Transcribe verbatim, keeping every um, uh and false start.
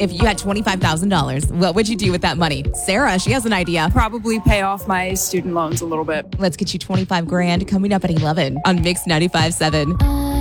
If you had twenty-five thousand dollars, what would you do with that money? Sarah, she has an idea. Probably pay off my student loans a little bit. Let's get you twenty-five grand coming up at eleven on Mix ninety-five point seven.